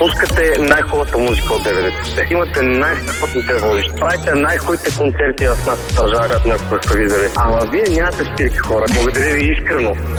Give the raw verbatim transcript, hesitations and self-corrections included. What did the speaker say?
пускате най-хубавата музика от деветдесетте. Имате най-страхотните водещи. Правите най-хубавите концерти в нашата държава, като някакви телевизори. Ама вие нямате спирки, хора. Благодаря ви искрено.